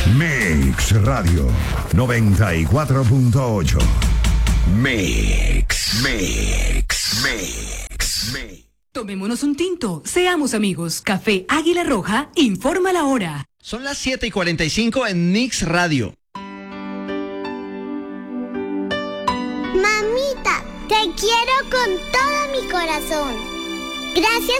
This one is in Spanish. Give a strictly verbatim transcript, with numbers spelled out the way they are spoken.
Mix Radio noventa y cuatro punto ocho. Mix, Mix, Mix, Mix. Tomémonos un tinto, seamos amigos. Café Águila Roja informa la hora. Son las siete y cuarenta y cinco en Mix Radio. Mamita, te quiero con todo mi corazón. Gracias